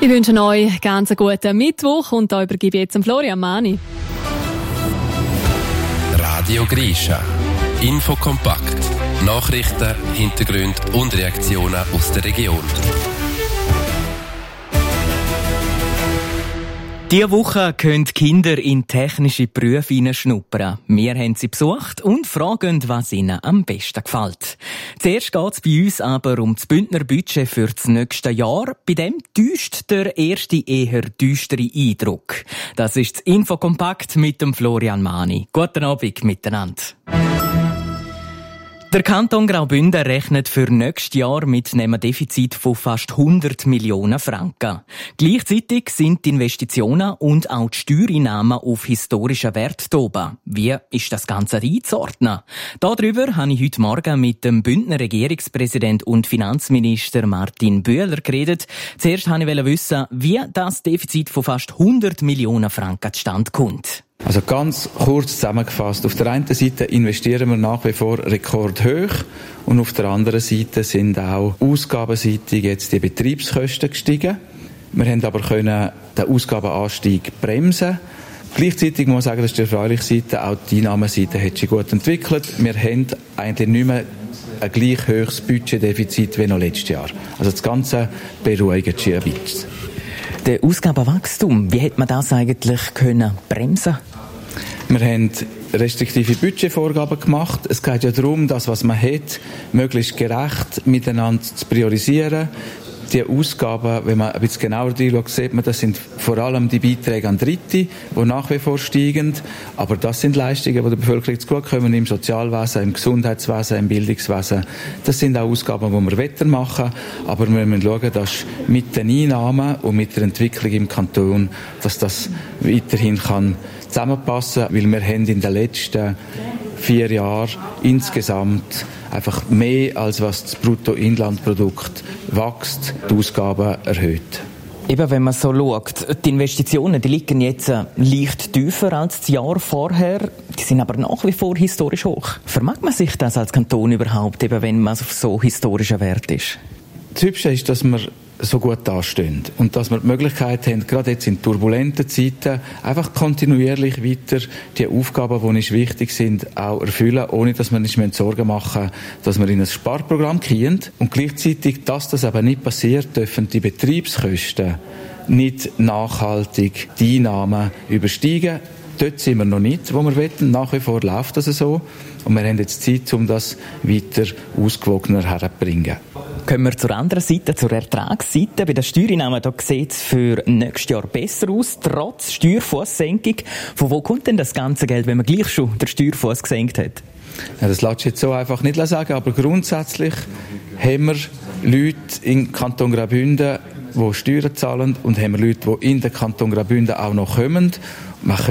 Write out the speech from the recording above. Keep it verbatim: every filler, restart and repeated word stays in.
Ich wünsche euch ganz einen guten Mittwoch und da übergebe ich jetzt an Florian Mani. Radio Grisha. Infokompakt. Nachrichten, Hintergründe und Reaktionen aus der Region. Diese Woche können Kinder in technische Berufe hineinschnuppern. Wir haben sie besucht und fragen, was ihnen am besten gefällt. Zuerst geht es bei uns aber um das Bündner Budget für das nächste Jahr. Bei dem täuscht der erste eher düstere Eindruck. Das ist das Infokompakt mit dem Florian Mani. Guten Abend miteinander. Der Kanton Graubünden rechnet für nächstes Jahr mit einem Defizit von fast hundert Millionen Franken. Gleichzeitig sind die Investitionen und auch die Steuereinnahmen auf historischen Wert oben. Wie ist das Ganze einzuordnen? Darüber habe ich heute Morgen mit dem Bündner Regierungspräsident und Finanzminister Martin Bühler geredet. Zuerst wollte ich wissen, wie das Defizit von fast hundert Millionen Franken zustande kommt. Also ganz kurz zusammengefasst. Auf der einen Seite investieren wir nach wie vor rekordhoch und auf der anderen Seite sind auch ausgabenseitig jetzt die Betriebskosten gestiegen. Wir haben aber können den Ausgabenanstieg bremsen. Gleichzeitig muss man sagen, das ist die erfreuliche Seite, auch die Einnahmenseite hat sich gut entwickelt. Wir haben eigentlich nicht mehr ein gleich hohes Budgetdefizit wie noch letztes Jahr. Also das Ganze beruhigt sich ein bisschen. Der Ausgabenwachstum, wie hätte man das eigentlich können bremsen? Wir haben restriktive Budgetvorgaben gemacht. Es geht ja darum, das, was man hat, möglichst gerecht miteinander zu priorisieren. Die Ausgaben, wenn man ein bisschen genauer reinschaut, sieht man, das sind vor allem die Beiträge an Dritte, die nach wie vor steigen. Aber das sind Leistungen, die der Bevölkerung zugutekommen, im Sozialwesen, im Gesundheitswesen, im Bildungswesen. Das sind auch Ausgaben, die wir weiter machen. Aber wir müssen schauen, dass mit den Einnahmen und mit der Entwicklung im Kanton, dass das weiterhin kann zusammenpassen kann, weil wir haben in den letzten vier Jahren insgesamt einfach mehr, als was das Bruttoinlandprodukt wächst, die Ausgaben erhöht. Eben, wenn man so schaut, die Investitionen, die liegen jetzt leicht tiefer als das Jahr vorher, die sind aber nach wie vor historisch hoch. Vermag man sich das als Kanton überhaupt, eben wenn man auf so historischen Wert ist? Das Hübsche ist, dass wir so gut dastehen und dass wir die Möglichkeit haben, gerade jetzt in turbulenten Zeiten, einfach kontinuierlich weiter die Aufgaben, die uns wichtig sind, auch erfüllen, ohne dass wir nicht Sorgen machen müssen, dass wir in ein Sparprogramm gehen. Und gleichzeitig, dass das aber nicht passiert, dürfen die Betriebskosten nicht nachhaltig die Einnahmen übersteigen. Dort sind wir noch nicht, wo wir wollen. Nach wie vor läuft das so. Und wir haben jetzt Zeit, um das weiter ausgewogener herzubringen. Kommen wir zur anderen Seite, zur Ertragsseite. Bei den Steuereinnahmen da sieht es für nächstes Jahr besser aus, trotz Steuerfusssenkung. Von wo kommt denn das ganze Geld, wenn man gleich schon den Steuerfuss gesenkt hat? Ja, das lässt sich jetzt so einfach nicht sagen, aber grundsätzlich haben wir Leute im Kanton Graubünden, die Steuern zahlen, und haben wir Leute, die in den Kanton Graubünden auch noch kommen. Man